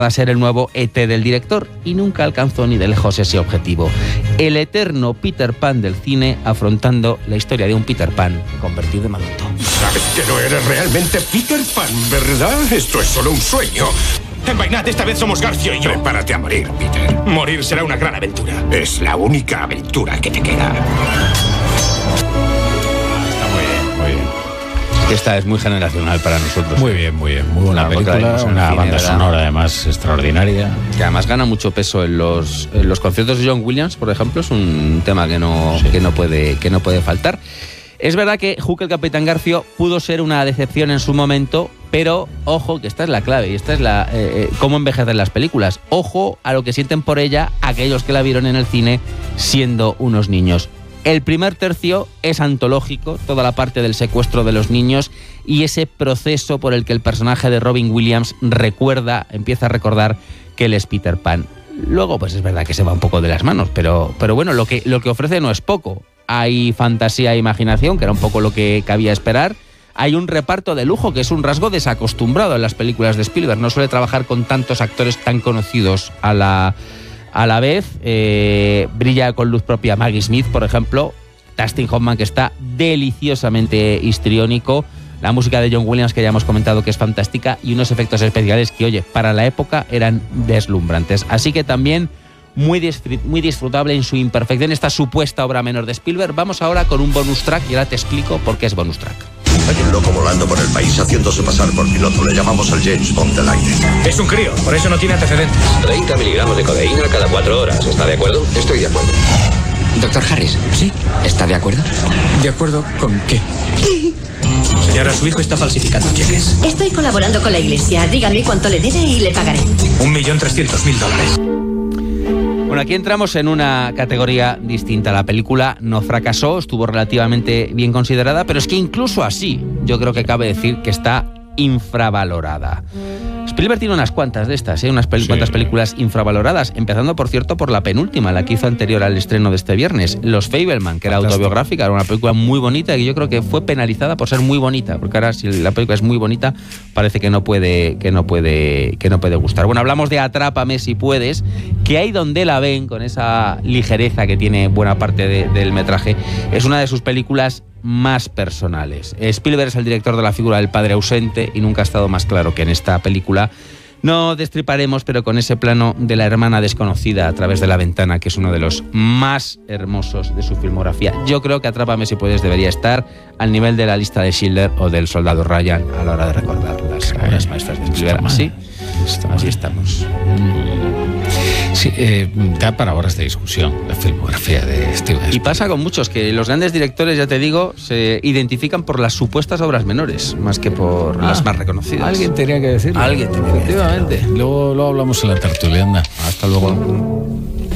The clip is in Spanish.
a ser el nuevo ET del director y nunca alcanzó ni de lejos ese objetivo. El eterno Peter Pan del cine afrontando la historia de un Peter Pan convertido en adulto. Sabes que no eres realmente Peter Pan, ¿verdad? Esto es solo un sueño. Envainad, esta vez somos Garfio y yo. Prepárate a morir, Peter. Morir será una gran aventura. Es la única aventura que te queda. Está muy bien, muy bien. Esta es muy generacional para nosotros. Muy bien, muy bien. Muy buena película, una banda sonora además extraordinaria. Que además gana mucho peso en los conciertos de John Williams, por ejemplo. Es un tema que no puede faltar. Es verdad que Hook, el Capitán Garfio, pudo ser una decepción en su momento, pero ojo, que esta es la clave y esta es la cómo envejecen las películas. Ojo a lo que sienten por ella aquellos que la vieron en el cine siendo unos niños. El primer tercio es antológico, toda la parte del secuestro de los niños y ese proceso por el que el personaje de Robin Williams empieza a recordar que él es Peter Pan. Luego, pues es verdad que se va un poco de las manos, pero bueno, lo que ofrece no es poco. Hay fantasía e imaginación, que era un poco lo que cabía esperar. Hay un reparto de lujo, que es un rasgo desacostumbrado en las películas de Spielberg. No suele trabajar con tantos actores tan conocidos a la vez. Brilla con luz propia Maggie Smith, por ejemplo. Dustin Hoffman, que está deliciosamente histriónico. La música de John Williams, que ya hemos comentado que es fantástica. Y unos efectos especiales que, oye, para la época eran deslumbrantes. Así que también muy disfrutable en su imperfección esta supuesta obra menor de Spielberg. Vamos ahora con un bonus track y ahora te explico por qué es bonus track. Hay un loco volando por el país haciéndose pasar por piloto. Le llamamos al James Bond del aire. Es un crío, por eso no tiene antecedentes. 30 miligramos de codeína cada 4 horas. ¿Está de acuerdo? Estoy de acuerdo. Doctor Harris, ¿sí? ¿Está de acuerdo? ¿De acuerdo con qué? Señora, su hijo está falsificando cheques. Estoy colaborando con la iglesia. Dígame cuánto le debe y le pagaré. $1.300.000. Bueno, aquí entramos en una categoría distinta. La película no fracasó, estuvo relativamente bien considerada, pero es que incluso así yo creo que cabe decir que está infravalorada. Spielberg tiene unas cuantas de estas, cuantas películas infravaloradas, empezando, por cierto, por la penúltima, la que hizo anterior al estreno de este viernes, Los Fabelman, que era autobiográfica, era una película muy bonita y yo creo que fue penalizada por ser muy bonita, porque ahora si la película es muy bonita, parece que no puede gustar. Bueno, hablamos de Atrápame si puedes, que ahí donde la ven, con esa ligereza que tiene buena parte del metraje, es una de sus películas más personales. Spielberg es el director de la figura del padre ausente y nunca ha estado más claro que en esta película. No destriparemos, pero con ese plano de la hermana desconocida a través de la ventana, que es uno de los más hermosos de su filmografía. Yo creo que Atrápame si puedes debería estar al nivel de La lista de Schindler o del Soldado Ryan a la hora de recordar las obras maestras de Spielberg. Así estamos. Sí, da para horas de discusión la filmografía de Steven. Y pasa con muchos, que los grandes directores, ya te digo, se identifican por las supuestas obras menores, más que por las más reconocidas. Alguien tenía que decirlo. Alguien tenía que decirlo. Efectivamente. Luego hablamos en la tertulia. Hasta luego.